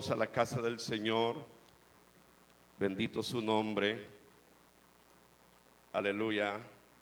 todos a la casa del Señor. Bendito su nombre. Aleluya.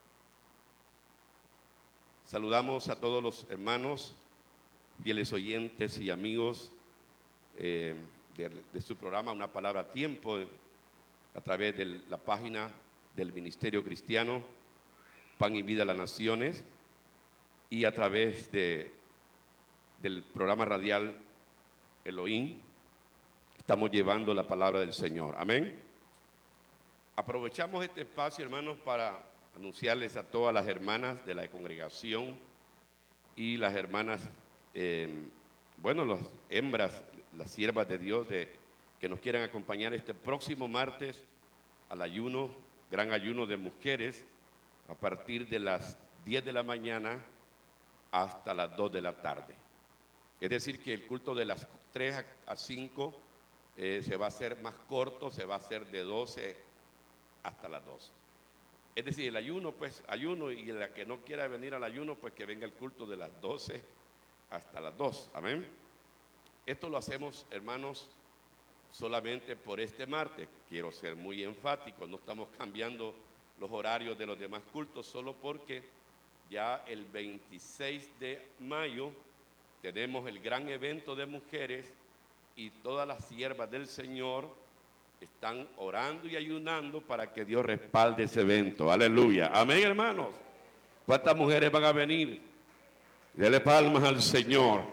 Saludamos a todos los hermanos, fieles oyentes y amigos de su programa Una Palabra a Tiempo, a través de la página del Ministerio Cristiano Pan y Vida a las Naciones, y a través del programa radial Elohim. Estamos llevando la palabra del Señor. Amén. Aprovechamos este espacio, hermanos, para anunciarles a todas las hermanas de la congregación y las hermanas, las hembras, las siervas de Dios que nos quieran acompañar este próximo martes al ayuno, gran ayuno de mujeres, a partir de las 10 de la mañana hasta las 2 de la tarde. Es decir, que el culto de las 3 a 5 se va a hacer más corto, se va a hacer de 12 hasta las 2. Es decir, el ayuno, pues ayuno, y la que no quiera venir al ayuno, pues que venga el culto de las 12 hasta las 2. Amén. Esto lo hacemos, hermanos, solamente por este martes. Quiero ser muy enfático, no estamos cambiando los horarios de los demás cultos, solo porque ya el 26 de mayo tenemos el gran evento de mujeres y todas las siervas del Señor están orando y ayunando para que Dios respalde ese evento. Aleluya. Amén, hermanos. ¿Cuántas mujeres van a venir? Dele palmas al Señor.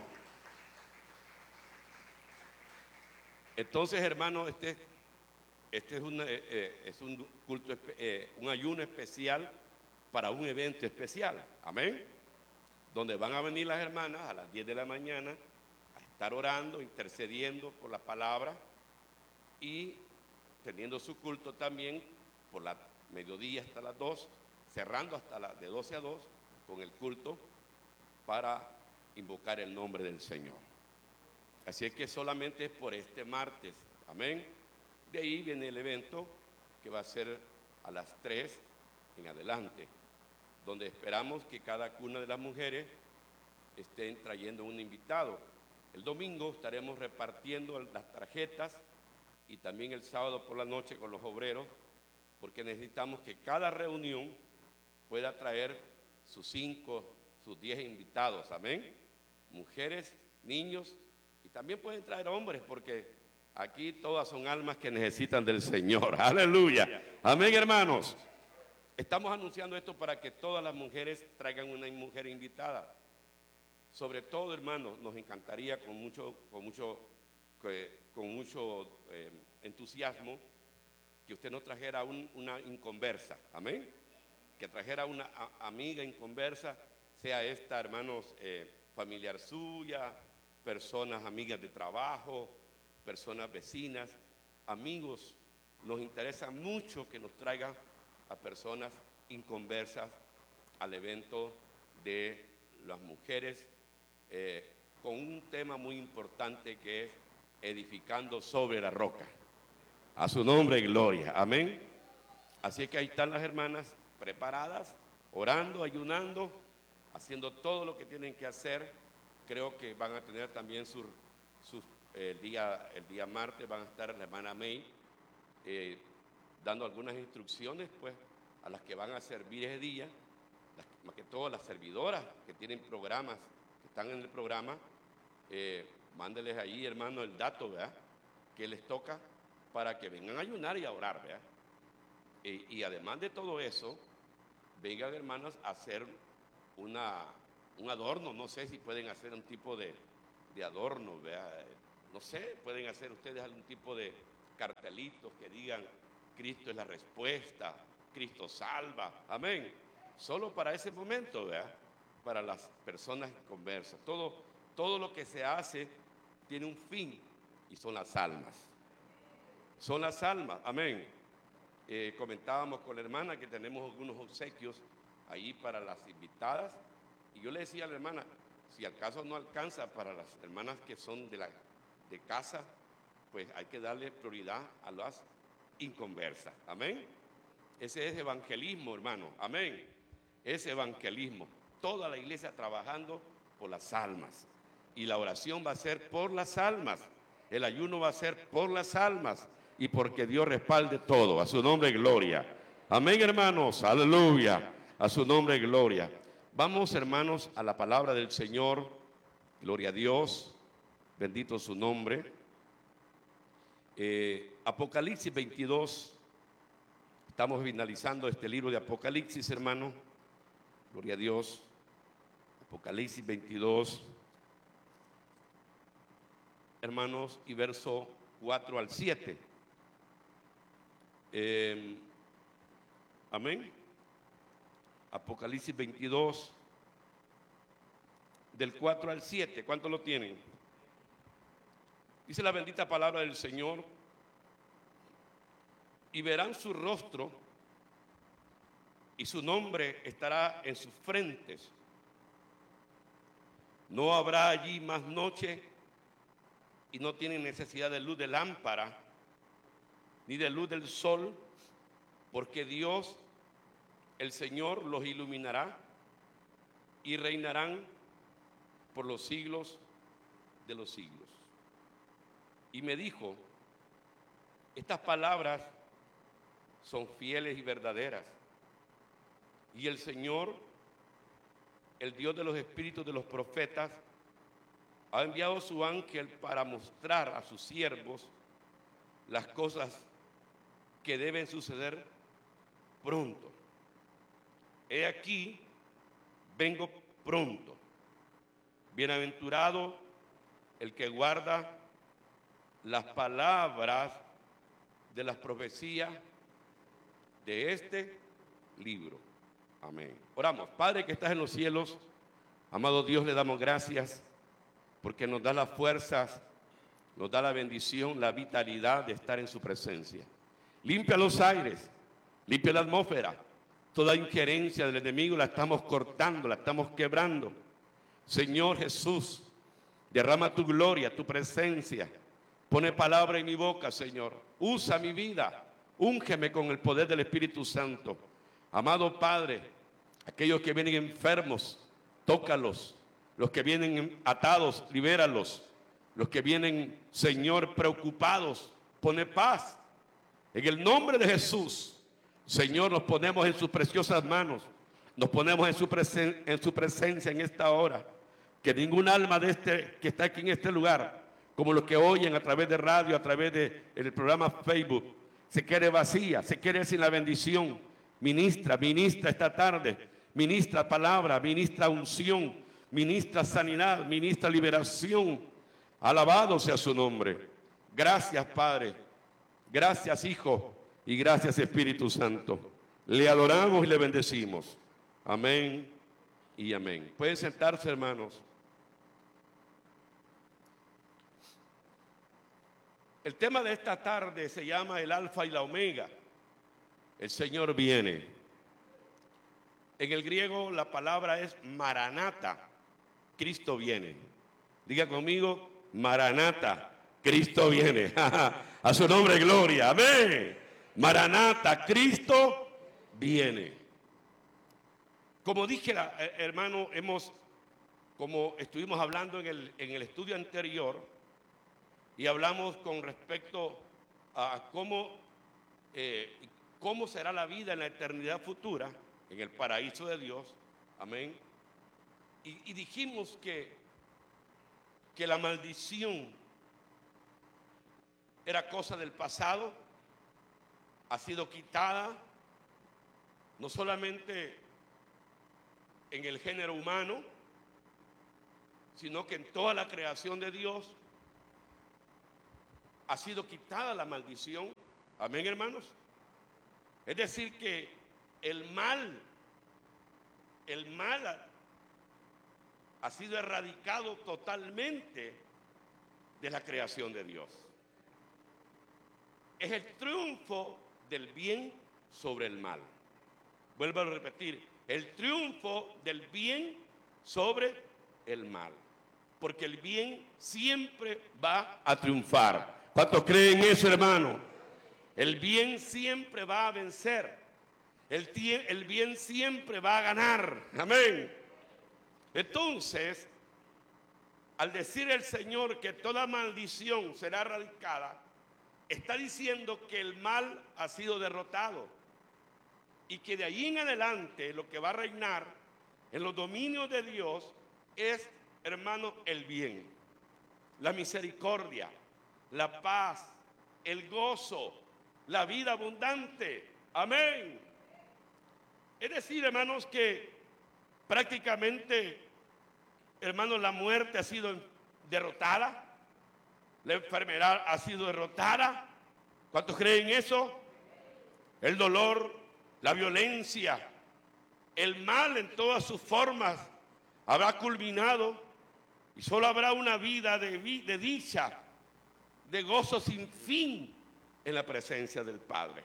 Entonces, hermanos, este es un culto, un ayuno especial para un evento especial. Amén. Donde van a venir las hermanas a las 10 de la mañana a estar orando, intercediendo por la palabra y teniendo su culto también por la mediodía hasta las 2, cerrando hasta de 12 a 2 con el culto para invocar el nombre del Señor. Así es que solamente es por este martes, amén. De ahí viene el evento que va a ser a las 3 en adelante, donde esperamos que cada una de las mujeres estén trayendo un invitado. El domingo estaremos repartiendo las tarjetas y también el sábado por la noche con los obreros, porque necesitamos que cada reunión pueda traer sus 5, sus 10 invitados, amén. Mujeres, niños, y también pueden traer hombres, porque aquí todas son almas que necesitan del Señor. Aleluya. Amén, hermanos. Estamos anunciando esto para que todas las mujeres traigan una mujer invitada. Sobre todo, hermanos, nos encantaría con mucho entusiasmo que usted no trajera una inconversa, amén, que trajera una amiga inconversa, sea esta, hermanos, familiar suya, personas amigas de trabajo, personas vecinas, amigos. Nos interesa mucho que nos traigan a personas inconversas al evento de las mujeres, con un tema muy importante que es edificando sobre la roca. A su nombre, gloria. Amén. Así que ahí están las hermanas preparadas, orando, ayunando, haciendo todo lo que tienen que hacer. Creo que van a tener también el día martes van a estar la hermana May dando algunas instrucciones, pues, a las que van a servir ese día, más que todo las servidoras que tienen programas, que están en el programa. Mándeles ahí, hermano, el dato, ¿verdad?, que les toca para que vengan a ayunar y a orar, ¿verdad? Y además de todo eso, vengan, hermanos, a hacer un adorno. No sé si pueden hacer un tipo de adorno, ¿verdad? No sé, pueden hacer ustedes algún tipo de cartelitos que digan: Cristo es la respuesta, Cristo salva, amén. Solo para ese momento, ¿verdad?, para las personas conversas. Todo lo que se hace tiene un fin, y son las almas. Son las almas, amén. Comentábamos con la hermana que tenemos algunos obsequios ahí para las invitadas, y yo le decía a la hermana, si al caso no alcanza para las hermanas que son de casa, pues hay que darle prioridad a las inconversas, amén. Ese es evangelismo, hermano, amén. Es evangelismo. Toda la iglesia trabajando por las almas, y la oración va a ser por las almas. El ayuno va a ser por las almas y porque Dios respalde todo. A su nombre, gloria. Amén, hermanos. Aleluya. A su nombre, gloria. Vamos, hermanos, a la palabra del Señor. Gloria a Dios. Bendito su nombre. Apocalipsis 22. Estamos finalizando este libro de Apocalipsis, hermano. Gloria a Dios. Apocalipsis 22. Hermanos, y verso 4 al 7. Amén. Apocalipsis 22, del 4 al 7. ¿Cuántos lo tienen? Dice la bendita palabra del Señor: y verán su rostro, y su nombre estará en sus frentes. No habrá allí más noche, y no tienen necesidad de luz de lámpara, ni de luz del sol, porque Dios, el Señor, los iluminará, y reinarán por los siglos de los siglos. Y me dijo: estas palabras son fieles y verdaderas, y el Señor, el Dios de los espíritus de los profetas, ha enviado su ángel para mostrar a sus siervos las cosas que deben suceder pronto. He aquí, vengo pronto. Bienaventurado el que guarda las palabras de las profecías de este libro. Amén. Oramos. Padre que estás en los cielos, amado Dios, le damos gracias porque nos da las fuerzas, nos da la bendición, la vitalidad de estar en su presencia. Limpia los aires, limpia la atmósfera. Toda injerencia del enemigo la estamos cortando, la estamos quebrando. Señor Jesús, derrama tu gloria, tu presencia. Pone palabra en mi boca, Señor. Usa mi vida. Úngeme con el poder del Espíritu Santo. Amado Padre, aquellos que vienen enfermos, tócalos. Los que vienen atados, libéralos. Los que vienen, Señor, preocupados, pone paz. En el nombre de Jesús, Señor, nos ponemos en sus preciosas manos. Nos ponemos en su presencia en esta hora. Que ningún alma que está aquí en este lugar, como los que oyen a través de radio, a través del programa Facebook, se quede vacía, se quede sin la bendición. Ministra esta tarde. Ministra palabra, ministra unción, ministra sanidad, ministra liberación. Alabado sea su nombre. Gracias, Padre. Gracias, Hijo. Y gracias, Espíritu Santo. Le adoramos y le bendecimos. Amén y amén. Pueden sentarse, hermanos. El tema de esta tarde se llama el Alfa y la Omega. El Señor viene. En el griego la palabra es Maranata. Cristo viene. Diga conmigo, Maranata. Cristo viene. A su nombre, gloria. Amén. Maranata. Cristo viene. Como dije, hermano, como estuvimos hablando en el estudio anterior, y hablamos con respecto a cómo será la vida en la eternidad futura, en el paraíso de Dios. Amén. Y dijimos que la maldición era cosa del pasado, ha sido quitada, no solamente en el género humano, sino que en toda la creación de Dios ha sido quitada la maldición. Amén, hermanos. Es decir que el mal ha sido erradicado totalmente de la creación de Dios. Es el triunfo del bien sobre el mal. Vuelvo a repetir, el triunfo del bien sobre el mal. Porque el bien siempre va a triunfar. ¿Cuántos creen eso, hermano? El bien siempre va a vencer. El bien siempre va a ganar. Amén. Entonces, al decir el Señor que toda maldición será erradicada, está diciendo que el mal ha sido derrotado y que de allí en adelante lo que va a reinar en los dominios de Dios es, hermano, el bien, la misericordia, la paz, el gozo, la vida abundante. Amén. Es decir, hermanos, que prácticamente, hermanos, la muerte ha sido derrotada, la enfermedad ha sido derrotada. ¿Cuántos creen eso? El dolor, la violencia, el mal en todas sus formas habrá culminado y solo habrá una vida de dicha, de gozo sin fin en la presencia del Padre.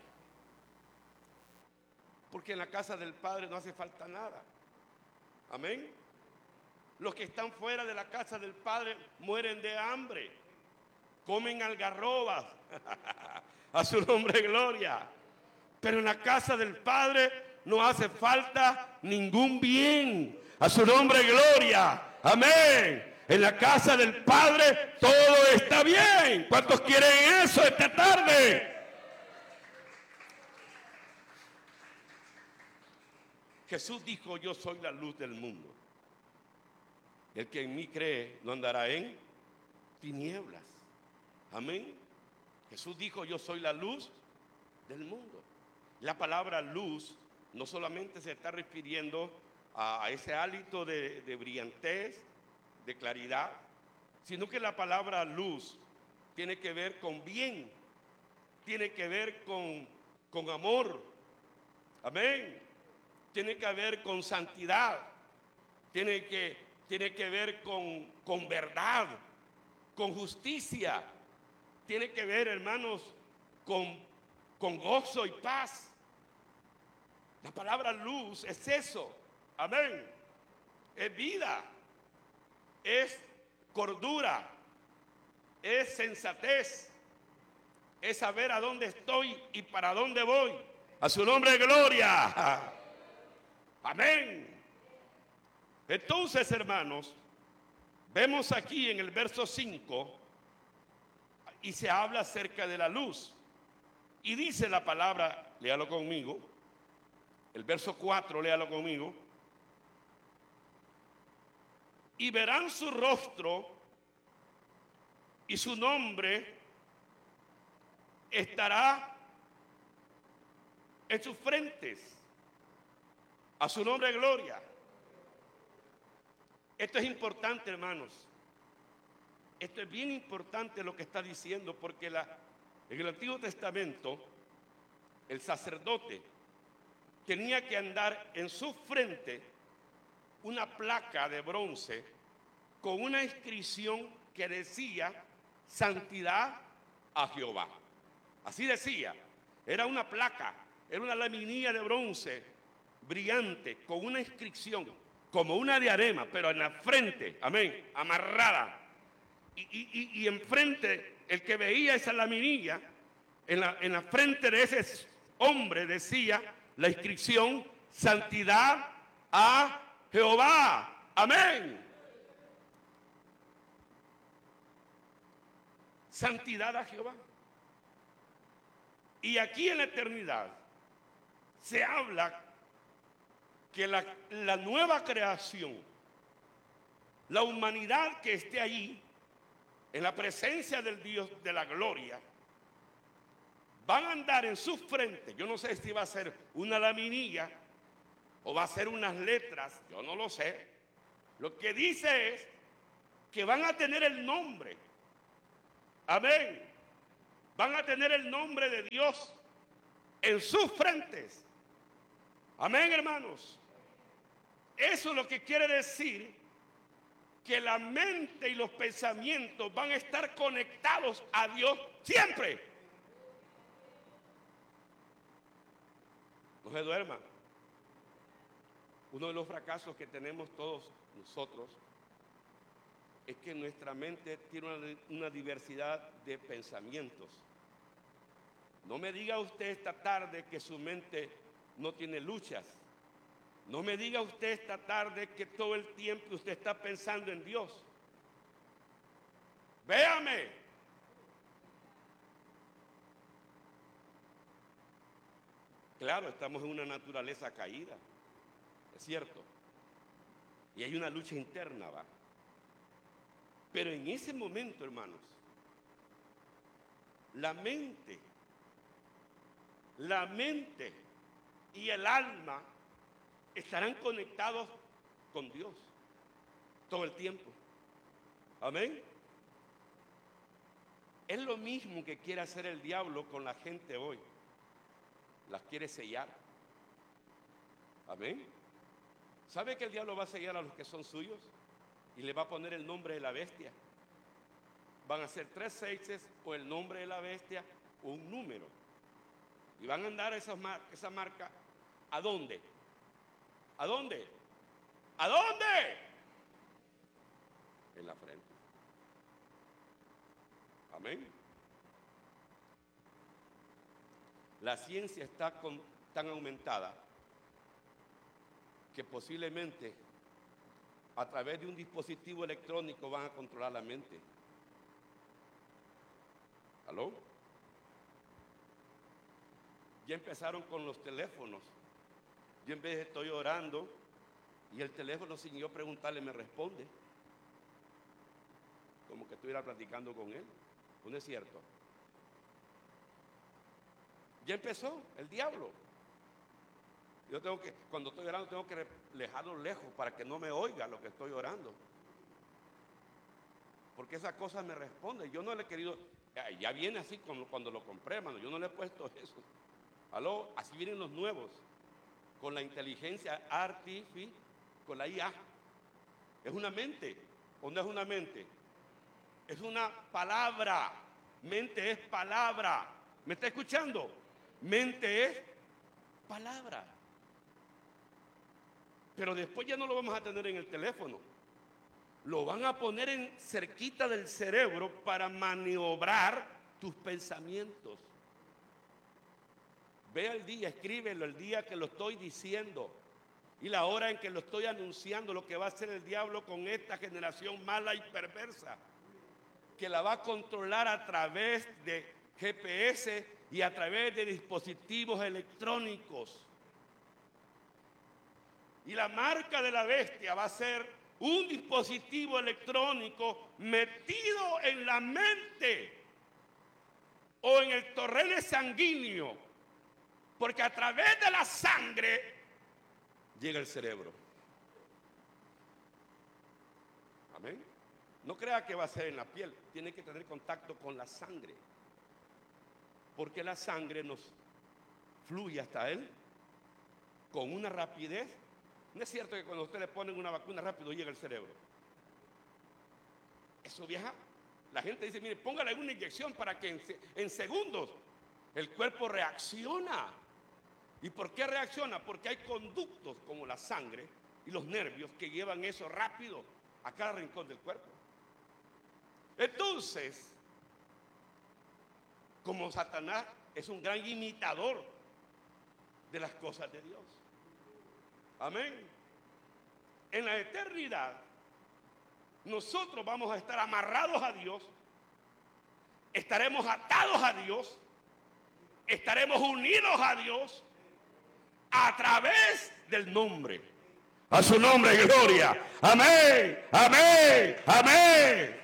Porque en la casa del Padre no hace falta nada. Amén. Los que están fuera de la casa del Padre mueren de hambre, comen algarrobas. A su nombre gloria. Pero en la casa del Padre no hace falta ningún bien. A su nombre gloria. Amén. En la casa del Padre todo está bien. ¿Cuántos quieren eso esta tarde? Jesús dijo: yo soy la luz del mundo. El que en mí cree no andará en tinieblas. Amén. Jesús dijo: yo soy la luz del mundo. La palabra luz no solamente se está refiriendo a ese hálito de brillantez, de claridad, sino que la palabra luz tiene que ver con bien, tiene que ver con amor. Amén. Tiene que ver con santidad, tiene que ver con verdad, con justicia, tiene que ver, hermanos, con gozo y paz. La palabra luz es eso, amén. Es vida, es cordura, es sensatez, es saber a dónde estoy y para dónde voy. A su nombre, gloria. Amén. Entonces, hermanos, vemos aquí en el verso 5 y se habla acerca de la luz. Y dice la palabra, léalo conmigo, el verso 4, léalo conmigo. Y verán su rostro y su nombre estará en sus frentes. A su nombre, gloria. Esto es importante, hermanos. Esto es bien importante lo que está diciendo, porque en el Antiguo Testamento el sacerdote tenía que andar en su frente una placa de bronce con una inscripción que decía: santidad a Jehová. Así decía. Era una placa, era una laminilla de bronce brillante con una inscripción como una diadema, pero en la frente, amén, amarrada. Y enfrente, el que veía esa laminilla, en la frente de ese hombre decía la inscripción: santidad a Jehová. Amén. Santidad a Jehová. Y aquí en la eternidad se habla que la nueva creación, la humanidad que esté allí, en la presencia del Dios de la gloria, van a andar en sus frentes. Yo no sé si va a ser una laminilla o va a ser unas letras, yo no lo sé. Lo que dice es que van a tener el nombre. Amén. Van a tener el nombre de Dios en sus frentes. Amén, hermanos. Eso es lo que quiere decir que la mente y los pensamientos van a estar conectados a Dios siempre. No se duerma. Uno de los fracasos que tenemos todos nosotros es que nuestra mente tiene una diversidad de pensamientos. No me diga usted esta tarde que su mente no tiene luchas. No me diga usted esta tarde que todo el tiempo usted está pensando en Dios. Véame. Claro, estamos en una naturaleza caída, es cierto. Y hay una lucha interna, va. Pero en ese momento, hermanos, la mente y el alma estarán conectados con Dios todo el tiempo. Amén. Es lo mismo que quiere hacer el diablo con la gente hoy. Las quiere sellar. Amén. ¿Sabe que el diablo va a sellar a los que son suyos? Y le va a poner el nombre de la bestia. Van a ser 3 seises o el nombre de la bestia o un número. Y van a andar esa marca. ¿A dónde? ¿A dónde? ¿A dónde? En la frente. Amén. La ciencia está tan aumentada que posiblemente a través de un dispositivo electrónico van a controlar la mente. ¿Aló? Ya empezaron con los teléfonos. Yo en vez de estoy orando y el teléfono sin yo preguntarle me responde. Como que estuviera platicando con él. ¿No es cierto? Ya empezó el diablo. Yo cuando estoy orando, tengo que dejarlo lejos para que no me oiga lo que estoy orando. Porque esas cosas me responden. Yo no le he querido, ya viene así como cuando lo compré, hermano. Yo no le he puesto eso. ¿Aló? Así vienen los nuevos. Con la inteligencia artificial, con la IA. Es una mente. ¿O no es una mente? Es una palabra. Mente es palabra. ¿Me está escuchando? Mente es palabra. Pero después ya no lo vamos a tener en el teléfono. Lo van a poner cerquita del cerebro para maniobrar tus pensamientos. Vea el día, escríbelo el día que lo estoy diciendo y la hora en que lo estoy anunciando, lo que va a hacer el diablo con esta generación mala y perversa, que la va a controlar a través de GPS y a través de dispositivos electrónicos. Y la marca de la bestia va a ser un dispositivo electrónico metido en la mente o en el torrente sanguíneo, porque a través de la sangre llega el cerebro. Amén. No crea que va a ser en la piel, tiene que tener contacto con la sangre, porque la sangre nos fluye hasta él con una rapidez. No es cierto que cuando usted le ponen una vacuna rápido llega al cerebro. Eso viaja. La gente dice, mire, póngale una inyección para que en segundos el cuerpo reacciona. ¿Y por qué reacciona? Porque hay conductos como la sangre y los nervios que llevan eso rápido a cada rincón del cuerpo. Entonces, como Satanás es un gran imitador de las cosas de Dios. Amén. En la eternidad, nosotros vamos a estar amarrados a Dios, estaremos atados a Dios, estaremos unidos a Dios a través del nombre. A su nombre, gloria. Amén, amén, amén.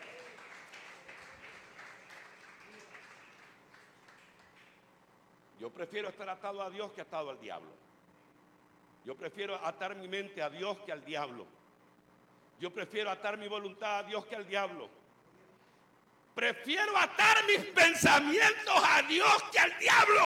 Yo prefiero estar atado a Dios que atado al diablo. Yo prefiero atar mi mente a Dios que al diablo. Yo prefiero atar mi voluntad a Dios que al diablo. Prefiero atar mis pensamientos a Dios que al diablo.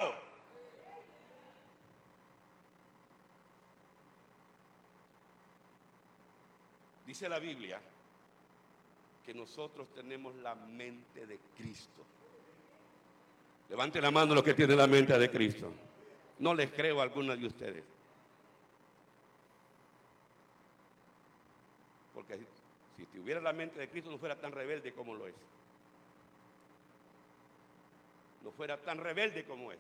Dice la Biblia que nosotros tenemos la mente de Cristo. Levante la mano los que tienen la mente de Cristo. No les creo a alguno de ustedes. Porque si tuviera la mente de Cristo no fuera tan rebelde como lo es. No fuera tan rebelde como es.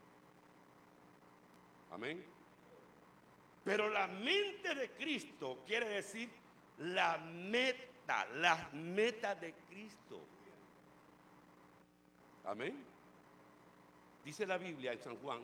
Amén. Pero la mente de Cristo quiere decir las metas de Cristo. Amén. Dice la Biblia en San Juan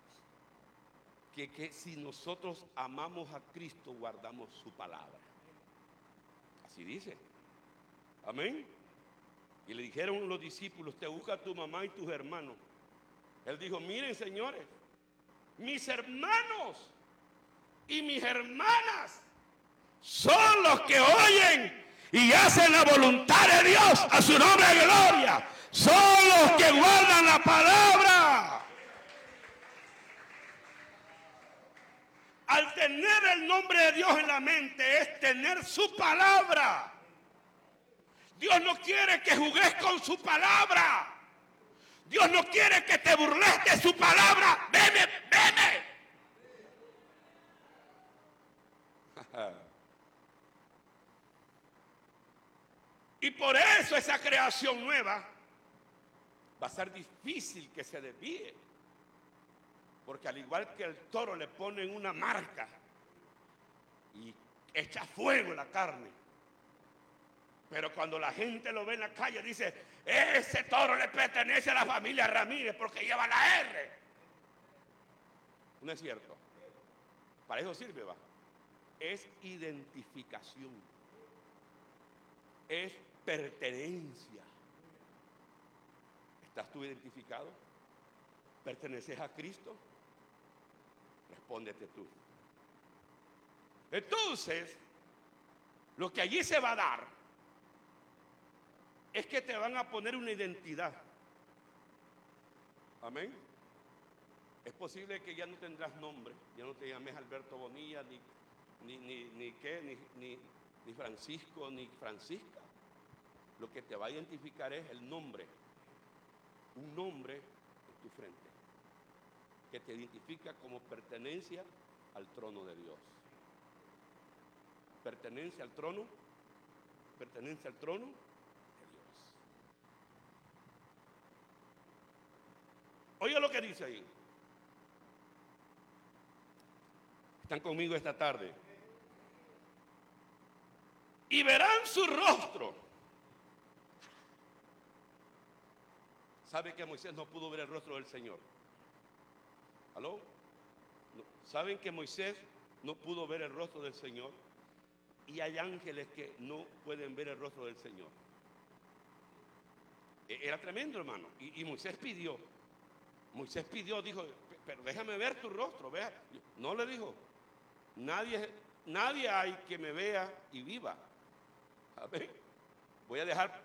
que si nosotros amamos a Cristo, guardamos su palabra. Así dice. Amén. Y le dijeron los discípulos: te busca tu mamá y tus hermanos. Él dijo: miren, señores, mis hermanos y mis hermanas son los que oyen y hacen la voluntad de Dios. A su nombre de gloria. Son los que guardan la palabra. Al tener el nombre de Dios en la mente es tener su palabra. Dios no quiere que jugues con su palabra. Dios no quiere que te burles de su palabra. Veme, veme. Y por eso esa creación nueva va a ser difícil que se desvíe. Porque al igual que el toro le ponen una marca y echa fuego la carne. Pero cuando la gente lo ve en la calle dice: ese toro le pertenece a la familia Ramírez porque lleva la R. No es cierto. Para eso sirve, va. Es identificación. Es pertenencia. ¿Estás tú identificado? ¿Perteneces a Cristo? Respóndete tú. Entonces, lo que allí se va a dar es que te van a poner una identidad. Amén. Es posible que ya no tendrás nombre, ya no te llames Alberto Bonilla, ni Francisco, ni Francisca. Lo que te va a identificar es el nombre. Un nombre en tu frente que te identifica como pertenencia al trono de Dios. Pertenencia al trono, pertenencia al trono de Dios. Oiga lo que dice ahí. Están conmigo esta tarde. Y verán su rostro. ¿Sabe que Moisés no pudo ver el rostro del Señor? ¿Aló? ¿Saben que Moisés no pudo ver el rostro del Señor? Y hay ángeles que no pueden ver el rostro del Señor. Era tremendo, hermano. Y Moisés pidió, dijo: pero déjame ver tu rostro, vea. No le dijo: nadie hay que me vea y viva. A ver, voy a dejar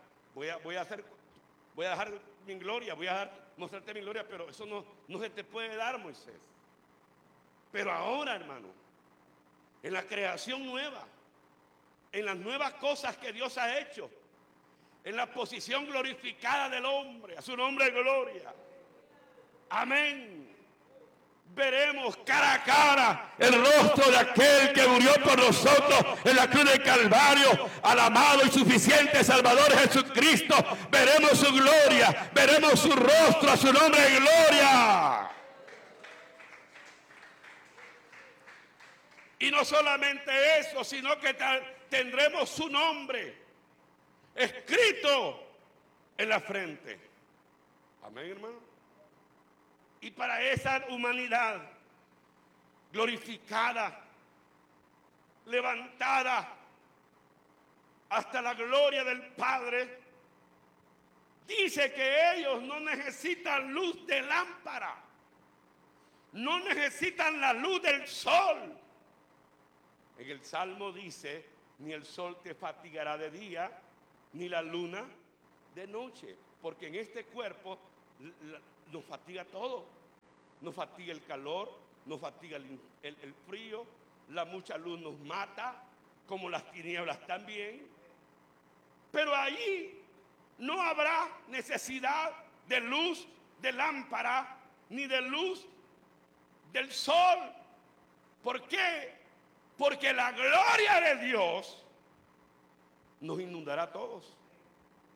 mi gloria, mostrarte mi gloria, pero eso no se te puede dar, Moisés. Pero ahora, hermano, en la creación nueva, en las nuevas cosas que Dios ha hecho, en la posición glorificada del hombre, a su nombre de gloria. Amén. Veremos cara a cara el rostro de aquel que murió por nosotros en la cruz del Calvario, al amado y suficiente Salvador Jesucristo. Veremos su gloria, veremos su rostro, a su nombre de gloria. Y no solamente eso, sino que tendremos su nombre escrito en la frente. Amén, hermano. Y para esa humanidad glorificada, levantada hasta la gloria del Padre, dice que ellos no necesitan luz de lámpara, no necesitan la luz del sol. En el Salmo dice: ni el sol te fatigará de día, ni la luna de noche, porque en este cuerpo nos fatiga todo. Nos fatiga el calor, nos fatiga el frío, la mucha luz nos mata, como las tinieblas también. Pero allí no habrá necesidad de luz de lámpara ni de luz del sol. ¿Por qué? Porque la gloria de Dios nos inundará a todos.